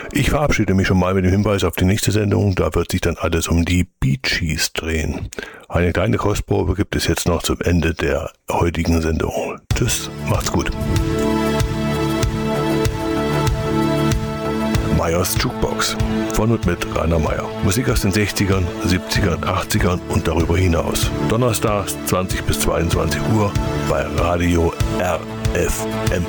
Ich verabschiede mich schon mal mit dem Hinweis auf die nächste Sendung. Da wird sich dann alles um die Bee Gees drehen. Eine kleine Kostprobe gibt es jetzt noch zum Ende der heutigen Sendung. Tschüss, macht's gut. Meyers Jukebox von und mit Rainer Meyer. Musik aus den 60ern, 70ern, 80ern und darüber hinaus. Donnerstags 20 bis 22 Uhr bei Radio RFM.